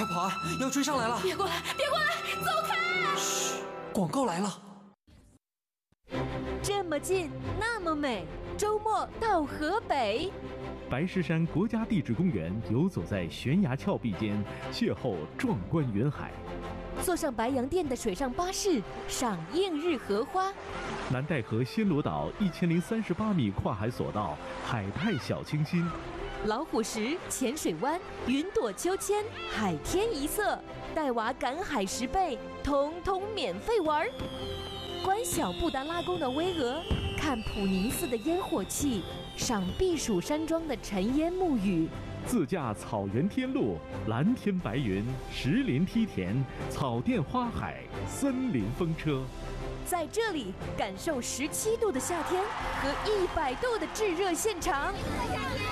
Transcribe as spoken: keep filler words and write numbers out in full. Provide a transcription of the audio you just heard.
快跑啊！要追上来了！ 别过来，别过来，走开！ 嘘，广告来了。 这么近，那么美，周末到河北。 白石山国家地质公园游走在悬崖峭壁间，邂逅壮观云海。 坐上白洋淀的水上巴士，赏映日荷花。 南戴河暹罗岛一千零三十八米跨海索道，海派小清新。 老虎石、浅水湾、云朵秋千、海天一色，带娃赶海十倍，通通免费玩。观小布达拉宫的巍峨，看普宁寺的烟火气，赏避暑山庄的尘烟沐雨。 自驾草原天路，蓝天白云，石林梯田，草甸花海，森林风车。 在这里感受十七度的夏天和一百度的炙热现场。